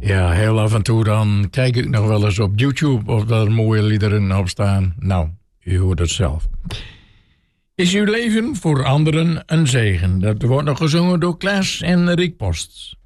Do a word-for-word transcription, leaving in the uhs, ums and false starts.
Ja, heel af en toe dan kijk ik nog wel eens op YouTube of er mooie liederen op staan. Nou, u hoort het zelf. Is uw leven voor anderen een zegen? Dat wordt nog gezongen door Klaas en Riek Post.